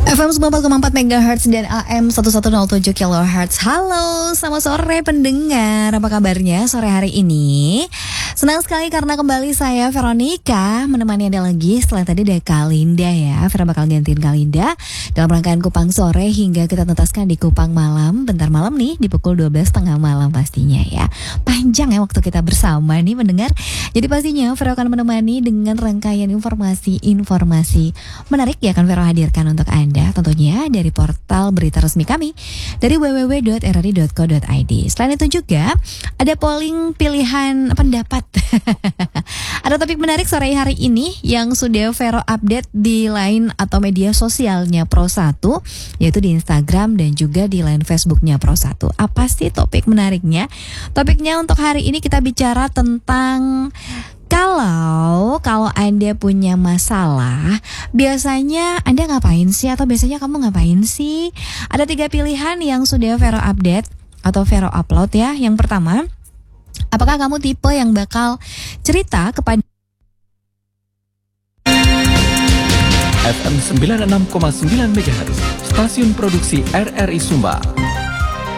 FM 94,4 MHz dan AM 1107 kHz. Halo, selamat sore pendengar. Apa kabarnya sore hari ini? Senang sekali karena kembali saya Veronica menemani Anda lagi. Setelah tadi ada Kalinda ya. Vera bakal gantiin Kalinda dalam rangkaian Kupang Sore hingga kita tuntaskan di Kupang Malam. Bentar malam nih di pukul 12.30 malam pastinya ya. Panjang ya waktu kita bersama nih mendengar. Jadi pastinya Vera akan menemani dengan rangkaian informasi menarik ya akan Vera hadirkan untuk Anda tentunya dari portal berita resmi kami dari www.rri.co.id. Selain itu juga ada polling pilihan pendapat. Ada topik menarik sore hari ini yang sudah Vero update di line atau media sosialnya Pro1, yaitu di Instagram dan juga di line Facebooknya Pro1. Apa sih topik menariknya? Topiknya untuk hari ini kita bicara tentang Kalau Anda punya masalah, biasanya Anda ngapain sih? Atau biasanya kamu ngapain sih? Ada 3 pilihan yang sudah Vero update atau Vero upload ya. Yang pertama, apakah kamu tipe yang bakal cerita kepada FM 96,9 MHz, stasiun produksi RRI Sumbar.